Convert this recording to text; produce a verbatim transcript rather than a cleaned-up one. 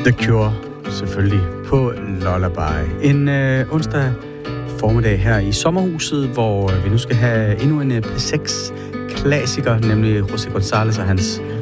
The Cure, selvfølgelig, på Lullaby. En øh, onsdag formiddag her i sommerhuset, hvor vi nu skal have endnu en P seks-klassiker, nemlig José González og hans